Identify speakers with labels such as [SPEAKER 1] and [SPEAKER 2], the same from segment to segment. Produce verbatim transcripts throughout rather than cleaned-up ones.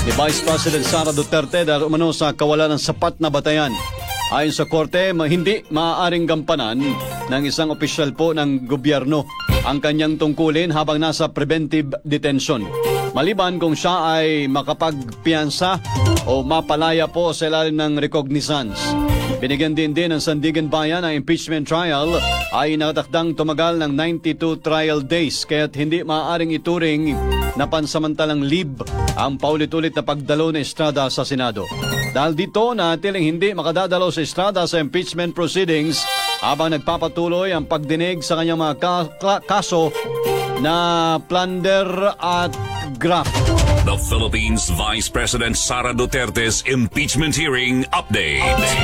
[SPEAKER 1] ni Vice President Sara Duterte dahil umano sa kawalan ng sapat na batayan. Ayon sa korte, hindi maaaring gampanan ng isang opisyal po ng gobyerno ang kanyang tungkulin habang nasa preventive detention. Maliban kung siya ay makapagpiyansa o mapalaya po sa ilalim ng recognizance. Binigyan din din ng Sandigan Bayan ang impeachment trial ay nakatakdang tumagal ng ninety-two trial days kaya't hindi maaaring ituring na pansamantalang leave ang paulit-ulit na pagdalo ng Estrada sa Senado. Dahil dito natiling hindi makadadalo sa Estrada sa impeachment proceedings habang nagpapatuloy ang pagdinig sa kanyang mga ka- ka- kaso na plunder at graft.
[SPEAKER 2] The Philippines Vice President Sara Duterte's impeachment hearing update.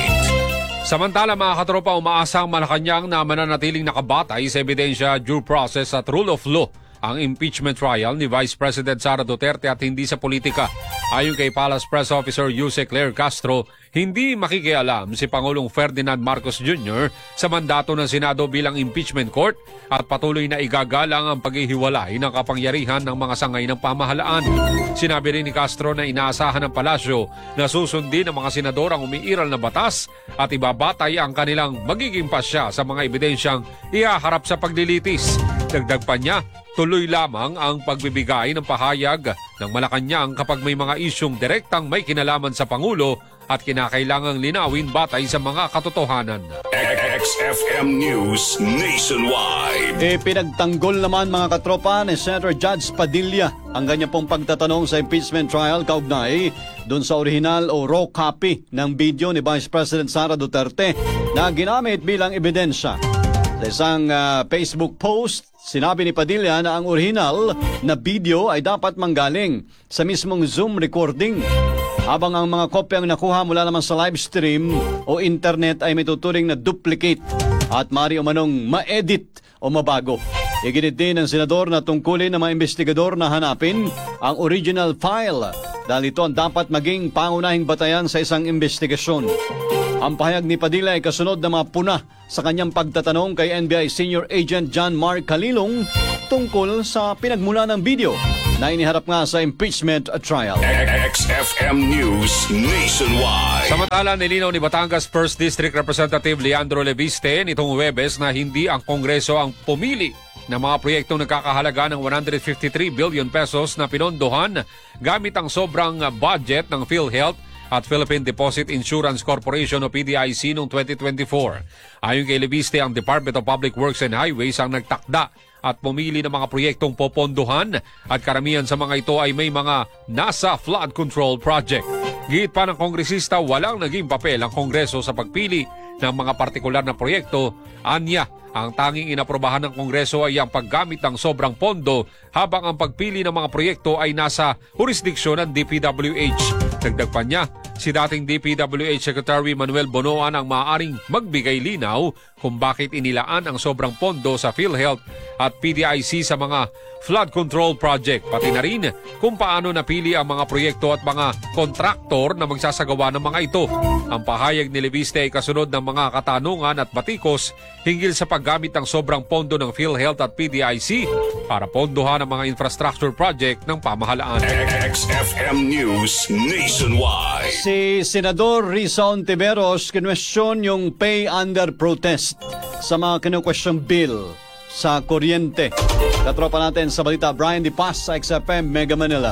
[SPEAKER 3] Samantala mga katropa, umaasang Malacanang na mananatiling nakabatay sa ebidensya, due process at rule of law ang impeachment trial ni Vice President Sara Duterte at hindi sa politika. Ayon kay Palace Press Officer Yuse Claire Castro, hindi makikialam si Pangulong Ferdinand Marcos Junior sa mandato ng Senado bilang impeachment court at patuloy na igagalang ang paghihiwalay ng kapangyarihan ng mga sangay ng pamahalaan. Sinabi rin ni Castro na inaasahan ng palasyo na susundin ng mga senador ang umiiral na batas at ibabatay ang kanilang magiging pasya sa mga ebidensyang ihaharap sa paglilitis. Dagdag pa niya, tuloy lamang ang pagbibigay ng pahayag ng Malacanang kapag may mga isyong direktang may kinalaman sa Pangulo at kinakailangang linawin batay sa mga katotohanan.
[SPEAKER 2] X F M News Nationwide.
[SPEAKER 1] E pinagtanggol naman mga katropa ni Senator Judge Padilla ang kanya pong pagtatanong sa impeachment trial kaugnay dun sa original o raw copy ng video ni Vice President Sara Duterte na ginamit bilang ebidensya. Sa isang uh, Facebook post, sinabi ni Padilla na ang original na video ay dapat manggaling sa mismong Zoom recording, habang ang mga kopyang nakuha mula naman sa live stream o internet ay may tuturing na duplicate at mari umanong ma-edit o mabago. Iginit din ng senador na tungkulin ng mga investigador na hanapin ang original file dahil ito ang dapat maging pangunahing batayan sa isang investigasyon. Ang pahayag ni Padilla ay kasunod na mga puna sa kanyang pagtatanong kay N B I Senior Agent John Mark Calilong tungkol sa pinagmula ng video na iniharap nga sa impeachment trial.
[SPEAKER 2] X F M News Nationwide.
[SPEAKER 3] Samantala, nilinaw ni Batangas first District Representative Leandro Leviste nitong Huwebes na hindi ang Kongreso ang pumili ng mga proyektong nagkakahalaga ng one hundred fifty-three billion pesos na pinondohan gamit ang sobrang budget ng PhilHealth at Philippine Deposit Insurance Corporation o P D I C noong twenty twenty-four. Ayon kay Leviste, ang Department of Public Works and Highways ang nagtakda at pumili ng mga proyektong popondohan at karamihan sa mga ito ay may mga nasa flood control project. Giit pa ng kongresista, walang naging papel ang Kongreso sa pagpili ng mga partikular na proyekto. Anya, ang tanging inaprobahan ng Kongreso ay ang paggamit ng sobrang pondo habang ang pagpili ng mga proyekto ay nasa jurisdiksyon ng D P W H. Dagdag pa niya, si dating D P W H Secretary Manuel Bonoan ang maaaring magbigay linaw kung bakit inilaan ang sobrang pondo sa PhilHealth at P D I C sa mga flood control project, pati na rin kung paano napili ang mga proyekto at mga kontraktor na magsasagawa ng mga ito. Ang pahayag ni Leviste ay kasunod ng mga katanungan at batikos hinggil sa paggamit ng sobrang pondo ng PhilHealth at P D I C para pondohan ang mga infrastructure project ng pamahalaan.
[SPEAKER 2] X F M News Nationwide.
[SPEAKER 1] Si Senador Risa Ontiveros kinwestiyon yung pay under protest sa mga kinukwestiyong bill sa kuryente. Katropa natin sa balita, Brian Di Paz sa X F M Mega Manila.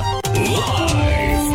[SPEAKER 2] Live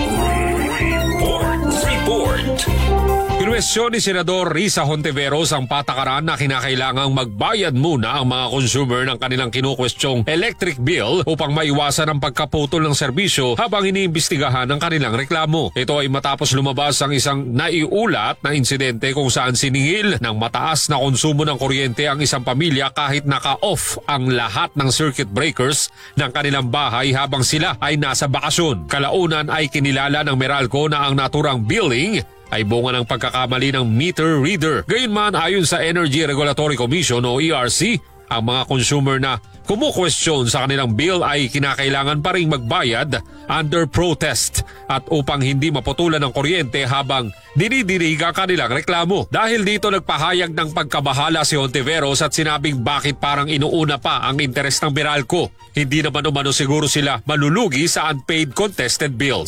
[SPEAKER 2] report. Report.
[SPEAKER 3] Kinwestiyon ni Senador Risa Hontiveros ang patakaran na kinakailangang magbayad muna ang mga consumer ng kanilang kinukwestyong electric bill upang maiwasan ang pagkaputol ng serbisyo habang iniimbestigahan ang kanilang reklamo. Ito ay matapos lumabas ang isang naiulat na insidente kung saan siningil ng mataas na konsumo ng kuryente ang isang pamilya kahit naka-off ang lahat ng circuit breakers ng kanilang bahay habang sila ay nasa bakasyon. Kalaunan ay kinilala ng Meralco na ang naturang billing ay bunga ng pagkakamali ng meter reader. Gayunman, ayon sa Energy Regulatory Commission o E R C, ang mga consumer na kumukwestiyon sa kanilang bill ay kinakailangan pa ring magbayad under protest at upang hindi maputulan ng kuryente habang dinidiriga kanilang reklamo. Dahil dito nagpahayag ng pagkabahala si Hontiveros at sinabing bakit parang inuuna pa ang interes ng Meralco. Hindi naman umano siguro sila malulugi sa unpaid contested bills.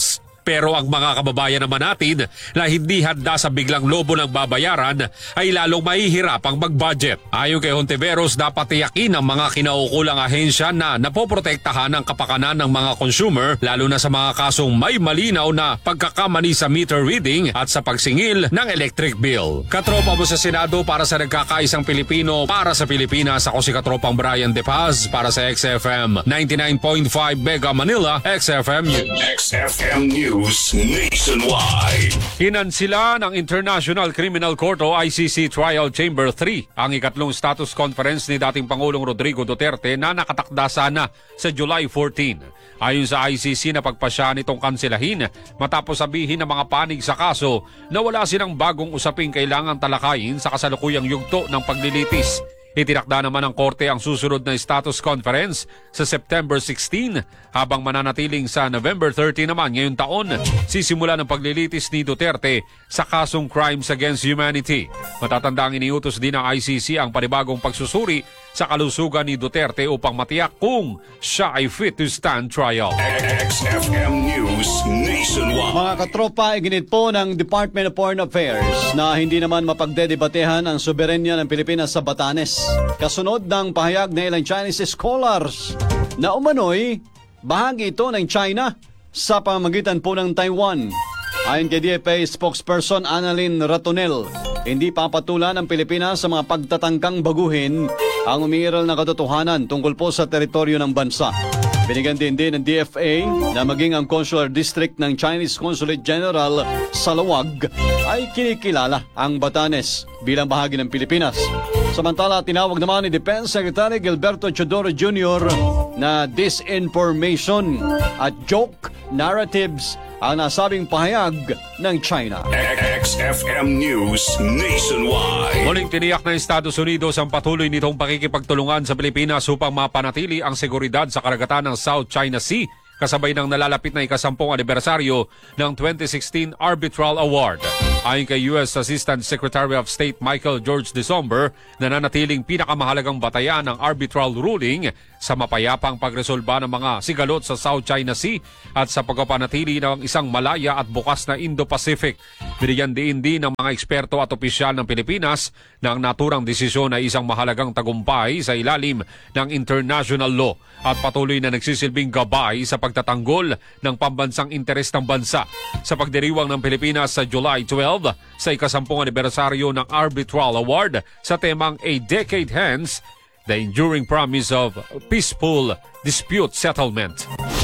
[SPEAKER 3] Pero ang mga kababayan naman natin na hindi handa sa biglang lobo ng babayaran ay lalong mahihirapang mag-budget. Ayon kay Hontiveros, dapat tiyakin ng mga kinaukulang ahensya na napoprotektahan ang kapakanan ng mga consumer, lalo na sa mga kasong may malinaw na pagkakamali sa meter reading at sa pagsingil ng electric bill. Katropa mo sa Senado para sa nagkakaisang Pilipino para sa Pilipinas. Ako si Katropang Brian De Paz para sa X F M ninety-nine point five Mega Manila, X F M News.
[SPEAKER 2] X F M News Nationwide.
[SPEAKER 3] Hinansila ng International Criminal Court o I C C Trial Chamber three ang ikatlong status conference ni dating Pangulong Rodrigo Duterte na nakatakda sana sa July fourteen. Ayon sa I C C, napagpasya nitong kanselahin matapos sabihin ng mga panig sa kaso na wala silang bagong usaping kailangang talakayin sa kasalukuyang yugto ng paglilitis. Itinakda naman ng korte ang susunod na status conference sa September sixteen habang mananatiling sa November thirty naman ngayong taon. Sisimula ng paglilitis ni Duterte sa kasong crimes against humanity. Matatandang iniutos din ng I C C ang panibagong pagsusuri sa kalusugan ni Duterte upang matiyak kung siya ay fit to stand trial.
[SPEAKER 2] X F M News Nationwide.
[SPEAKER 1] Mga katropa, iginit po ng Department of Foreign Affairs na hindi naman mapagdedebatehan ang soberenya ng Pilipinas sa Batanes. Kasunod ng pahayag ng ilang Chinese scholars na umano'y bahagi ito ng China sa pamamagitan po ng Taiwan. Ayon kay D F A spokesperson Annalyn Ratonel, hindi papatulan ng Pilipinas sa mga pagtatangkang baguhin ang umiiral na katotohanan tungkol po sa teritoryo ng bansa. Binigyan din din ng D F A na maging ang Consular District ng Chinese Consulate General sa Lawag ay kinikilala ang Batanes bilang bahagi ng Pilipinas. Samantala, tinawag naman ni Defense Secretary Gilberto Chodoro Junior na disinformation at joke narratives ang nasabing pahayag ng China.
[SPEAKER 2] X F M News Nationwide.
[SPEAKER 3] Muling tiniyak ng Estados Unidos ang patuloy nitong pakikipagtulungan sa Pilipinas upang mapanatili ang seguridad sa karagatan ng South China Sea kasabay ng nalalapit na ikasampung anibersaryo ng twenty sixteen Arbitral Award. Ayon kay U S Assistant Secretary of State Michael George Desomber, nananatiling pinakamahalagang batayan ng arbitral ruling sa mapayapang pagresolba ng mga sigalot sa South China Sea at sa pagpapanatili ng isang malaya at bukas na Indo-Pacific. Binigyan din din ng mga eksperto at opisyal ng Pilipinas na ang naturang desisyon ay isang mahalagang tagumpay sa ilalim ng international law at patuloy na nagsisilbing gabay sa pagtatanggol ng pambansang interes ng bansa. Sa pagdiriwang ng Pilipinas sa July twelve sa ikasampung anibersaryo ng Arbitral Award sa temang A Decade Hence, The Enduring Promise of Peaceful Dispute Settlement.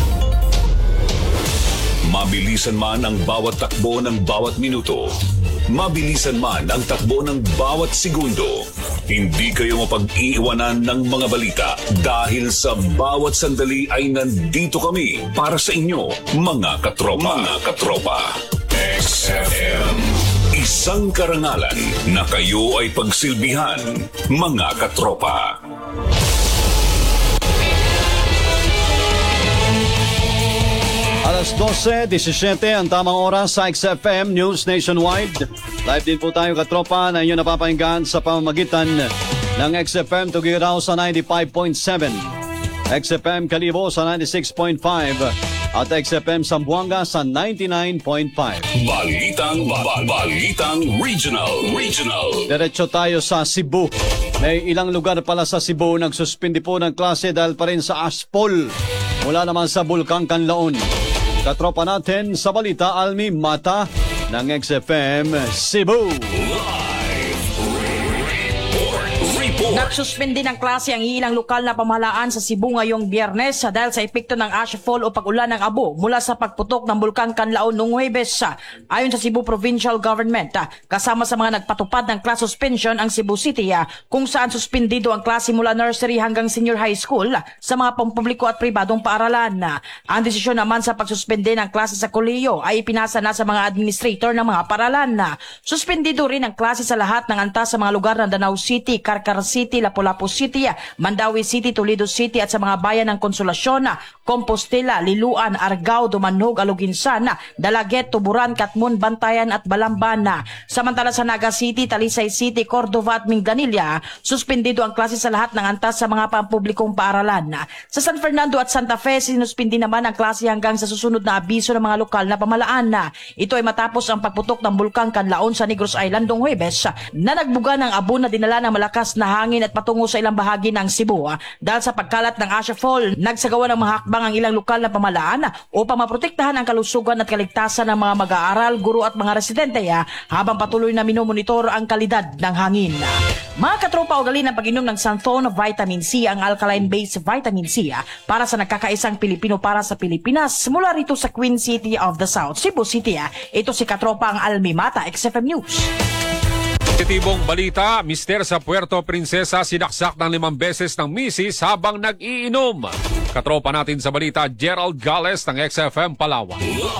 [SPEAKER 2] Mabilisan man ang bawat takbo ng bawat minuto, mabilisan man ang takbo ng bawat segundo, hindi kayo mapag-iiwanan ng mga balita dahil sa bawat sandali ay nandito kami para sa inyo, mga katropa. Mga katropa. X F M. Isang karangalan na kayo ay pagsilbihan, mga katropa.
[SPEAKER 1] Alas dose disisiete ang tamang oras sa X F M News Nationwide. Live din po tayo katropa na inyo napapahinggan sa pamamagitan ng X F M Tugigaraw sa ninety-five point seven, X F M Kalibo sa ninety-six point five at X F M Zamboanga sa ninety-nine point five.
[SPEAKER 2] Balitang, ba- balitang regional, regional.
[SPEAKER 1] Diretso tayo sa Cebu. May ilang lugar pala sa Cebu nagsuspindi po ng klase dahil pa rin sa aspol mula naman sa Bulkang Kanlaon. Katropa natin sa balita, Almi Mata ng X F M Cebu.
[SPEAKER 4] Nagsuspindi ng klase ang ilang lokal na pamahalaan sa Cebu ngayong Biyernes dahil sa epekto ng ashfall o pag-ulan ng abo mula sa pagputok ng Bulkang Kanlaon noong Huwebes. Ayon sa Cebu Provincial Government, kasama sa mga nagpatupad ng class suspension ang Cebu City kung saan suspendido ang klase mula nursery hanggang senior high school sa mga pampubliko at pribadong paaralan. Ang desisyon naman sa pagsuspende ng klase sa kolehiyo ay ipinasa na sa mga administrator ng mga paaralan. Suspendido rin ang klase sa lahat ng antas sa mga lugar ng Danau City, Carcar City, City, Lapu-Lapu City, Mandawi City, Toledo City at sa mga bayan ng Konsolasyon, Compostela, Liluan, Argao, Dumanhog, Aluginsan, Dalaget, Tuburan, Katmon, Bantayan at Balamban. Samantala sa Naga City, Talisay City, Cordova at Mindanilla, suspendido ang klase sa lahat ng antas sa mga pampublikong paaralan. Sa San Fernando at Santa Fe, sinuspindi naman ang klase hanggang sa susunod na abiso ng mga lokal na pamahalaan. Ito ay matapos ang pagputok ng Bulkang Kanlaon sa Negros Island noong Huwebes na nagbuga ng abo na dinala ng malakas na hangin at patungo sa ilang bahagi ng Cebu. Dahil sa pagkalat ng Asha Fall, nagsagawa ng mga hakbang ang ilang lokal na pamahalaan upang maprotektahan ang kalusugan at kaligtasan ng mga mag-aaral, guro at mga residente habang patuloy na minomonitor ang kalidad ng hangin. Mga katropa, ugali ng pag-inom ng Santhon Vitamin C, ang alkaline-based vitamin C para sa nagkakaisang Pilipino para sa Pilipinas mula rito sa Queen City of the South, Cebu City. Ito si katropa ang Almimata, X F M News.
[SPEAKER 3] Positibong balita, mister sa Puerto Princesa sinaksak ng limang beses ng misis habang nag-iinom. Katropa natin sa balita, Gerald Gales ng X F M Palawan.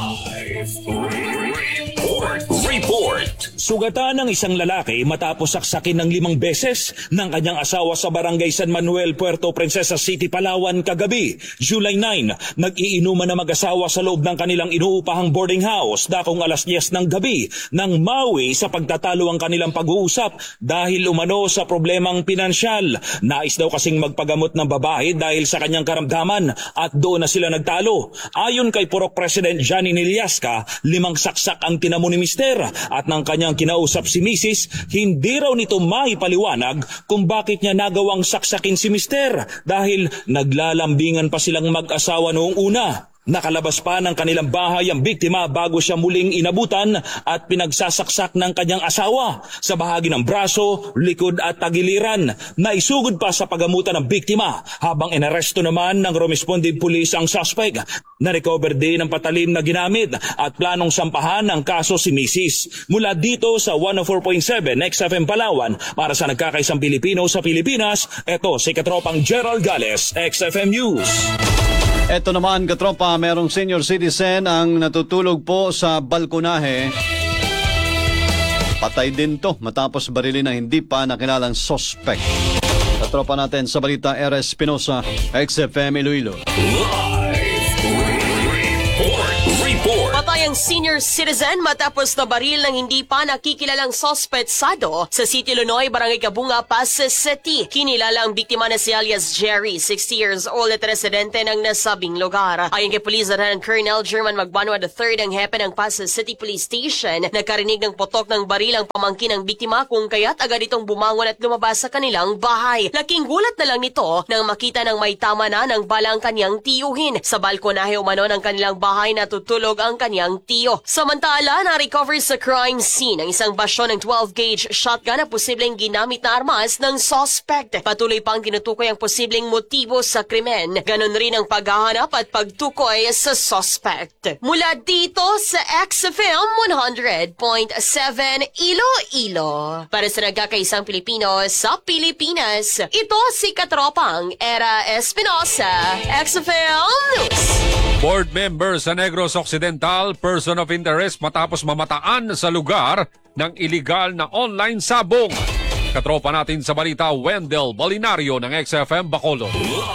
[SPEAKER 2] Report. Report.
[SPEAKER 5] Sugatan ng isang lalaki matapos saksakin ng limang beses ng kanyang asawa sa Barangay San Manuel, Puerto Princesa City, Palawan kagabi, July ninth. Nag-iinuman na mag-asawa sa loob ng kanilang inuupahang boarding house dakong alas diyes ng gabi nang mawi sa pagtatalo ang kanilang pag-uusap dahil umano sa problemang pinansyal. Nais daw kasing magpagamot ng babae dahil sa kanyang karamdaman at doon na sila nagtalo. Ayon kay Purok President Johnny Niliasca, limang saksak ang tinamo ni mister at ng kanyang kinausap si misis, hindi raw nito maipaliwanag kung bakit niya nagawang saksakin si mister dahil naglalambingan pa silang mag-asawa noong una. Nakalabas pa ng kanilang bahay ang biktima bago siya muling inabutan at pinagsasaksak ng kanyang asawa sa bahagi ng braso, likod at tagiliran. Naisugod pa sa pagamutan ng biktima habang inaresto naman ng responding police ang suspect. Na-recover din ang patalim na ginamit at planong sampahan ng kaso si misis. Mula dito sa one oh four point seven X F M Palawan para sa nagkakaisang Pilipino sa Pilipinas, ito si katropang Gerald Gales, X F M News.
[SPEAKER 1] Ito naman, katropa, merong senior citizen ang natutulog po sa balkonahe. Patay din to matapos barilin ng hindi pa nakilalang suspect. Katropa natin sa balita, R S Pinosa, X F M Iloilo.
[SPEAKER 2] Report.
[SPEAKER 6] Patay ang senior citizen matapos na baril ng hindi pa nakikilalang sospetsado sa City Lunoy, Barangay Kabunga, Pasay City. Kinilala ang biktima na si alias Jerry, sixty years old at residente ng nasabing lugar. Ayon kay Police Lieutenant Colonel German Magbanwa the third, ang hepe ng Pasay City Police Station, nakarinig ng putok ng baril ang pamangkin ng biktima kung kaya't agad itong bumangon at lumabas sa kanilang bahay. Laking gulat na lang nito nang makita ng may tama na ng balang kanyang tiyuhin. Sa balkonahe umano ng kanilang bahay natutulog ang kanyang tiyo. Samantala, na-recover sa crime scene ang isang basyon ng twelve gauge shotgun na posibleng ginamit na armas ng suspect. Patuloy pang tinutukoy ang posibleng motibo sa krimen. Ganon rin ang paghahanap at pagtukoy sa suspect. Mula dito sa X F M one hundred point seven Iloilo. Para sa nagkakaisang Pilipino sa Pilipinas, ito si katropang Era Espinosa, X F M News.
[SPEAKER 3] Board member sa Negros Occidental, person of interest matapos mamataan sa lugar ng iligal na online sabong. Katropa natin sa balita, Wendell Balinario ng X F M Bacolod.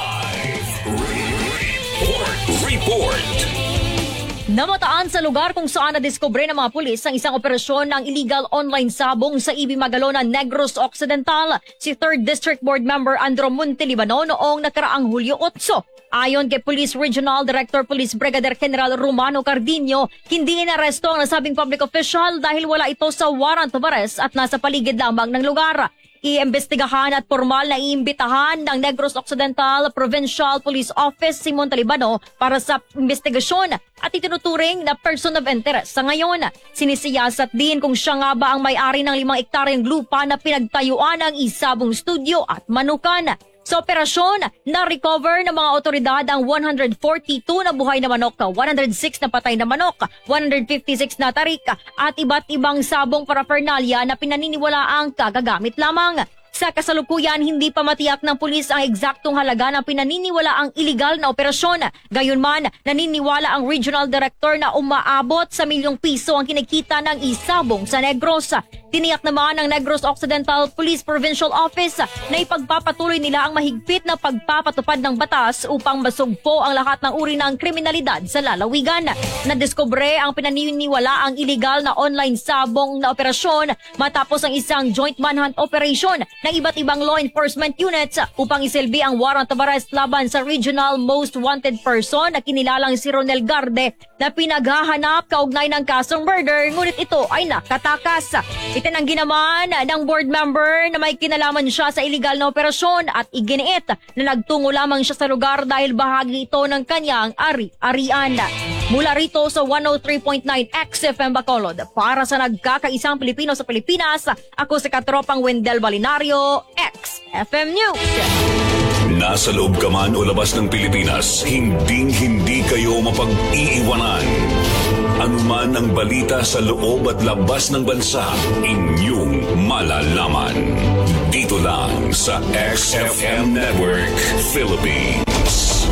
[SPEAKER 2] Report. Report.
[SPEAKER 7] Namataan sa lugar kung saan nadiskubre ng mga pulis ang isang operasyon ng illegal online sabong sa Ibi Magalona, Negros Occidental, si third District Board Member Andro Montelibano noong nakaraang Hulyo eight. Ayon kay Police Regional Director Police Brigadier General Romano Cardinho, hindi inaresto ang nasabing public official dahil wala ito sa warrant of arrest at nasa paligid lamang ng lugar. Iimbestigahan at formal na iimbitahan ng Negros Occidental Provincial Police Office si Montalibano para sa investigasyon at itinuturing na person of interest. Sa ngayon, sinisiyasat din kung siya nga ba ang may-ari ng limang ektaryang lupa na pinagtayuan ng isabong studio at manukan. Sa operasyon, na-recover ng mga otoridad ang one hundred forty-two na buhay na manok, one hundred six na patay na manok, one hundred fifty-six na tarik at iba't ibang sabong paraphernalia na pinaniniwalaang kagagamit lamang. Sa kasalukuyan, hindi pa matiyak ng pulis ang eksaktong halaga ng pinaniniwalaang iligal na operasyon. Gayunman, naniniwala ang Regional Director na umaabot sa milyong piso ang kinikita ng isabong sa Negros. Tiniyak naman ng Negros Occidental Police Provincial Office na ipagpapatuloy nila ang mahigpit na pagpapatupad ng batas upang masugpo ang lahat ng uri ng kriminalidad sa lalawigan. Nadiskubre ang pinaniniwala ang illegal na online sabong na operasyon matapos ang isang joint manhunt operation ng iba't ibang law enforcement units upang isilbi ang warrant of arrest laban sa regional most wanted person na kinilalang si Ronel Garde na pinaghahanap kaugnay ng kasong murder, ngunit ito ay nakatakas. Itinanggi naman ng board member na may kinalaman siya sa illegal na operasyon at iginiit na nagtungo lamang siya sa lugar dahil bahagi ito ng kanyang ari-arian. Mula rito sa one oh three point nine X F M Bacolod, para sa nagkakaisang Pilipino sa Pilipinas, ako si Katropang Wendell Balinario, X F M News.
[SPEAKER 2] Nasa loob ka man o labas ng Pilipinas, hinding-hindi kayo mapag-iiwanan. Anuman ang balita sa loob at labas ng bansa, inyong malalaman. Dito lang sa X F M Network Philippines.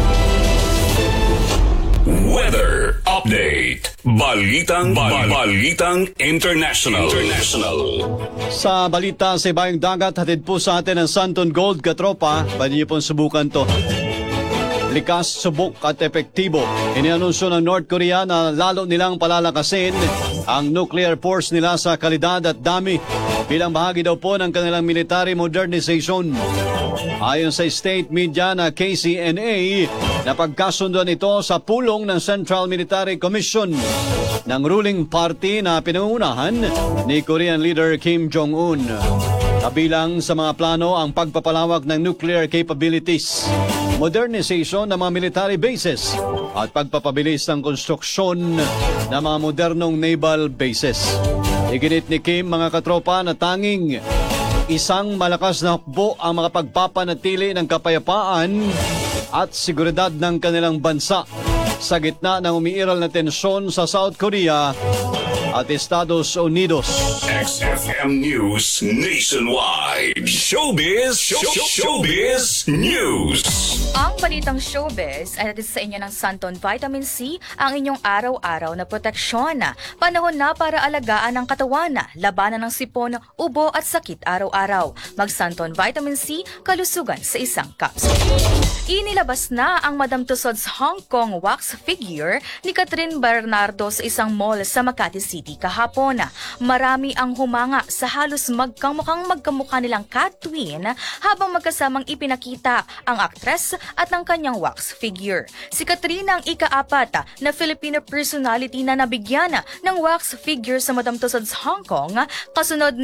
[SPEAKER 2] Weather Update. Balitang Bal- Balitang International. International.
[SPEAKER 1] Sa balita sa Ibayong Dagat, hatid po sa atin ang Santon Gold, katropa. Pwede niyo pong subukan to. Likas, subok at epektibo. Inianunsyo ng North Korea na lalo nilang palalakasin ang nuclear force nila sa kalidad at dami bilang bahagi daw po ng kanilang military modernization. Ayon sa state media na K C N A, napagkasunduan ito sa pulong ng Central Military Commission ng ruling party na pinangunahan ni Korean leader Kim Jong-un. Kabilang sa mga plano ang pagpapalawak ng nuclear capabilities, modernization ng mga military bases at pagpapabilis ng konstruksyon ng mga modernong naval bases. Iginit ni Kim, mga katropa, na tanging isang malakas na hukbo ang makapagpapanatili ng kapayapaan at seguridad ng kanilang bansa sa gitna ng umiiral na tensyon sa South Korea at Estados Unidos.
[SPEAKER 2] X F M News Nationwide. Showbiz, show, showbiz News.
[SPEAKER 8] Ang balitang showbiz ay natin sa inyo ng Santon Vitamin C, ang inyong araw-araw na proteksyon. Panahon na para alagaan ang katawan, labanan ng sipon, ubo at sakit araw-araw. Mag-Santon Vitamin C, kalusugan sa isang capsule. Inilabas na ang Madam Tussauds Hong Kong wax figure ni Catherine Bernardo sa isang mall sa Makati City kahapon. Marami ang humanga sa halos magkamukhang magkamukha nilang cat twin habang magkasamang ipinakita ang aktres at ang kanyang wax figure. Si Catherine ang ika-apat na Filipino personality na nabigyan ng wax figure sa Madam Tussauds Hong Kong, kasunod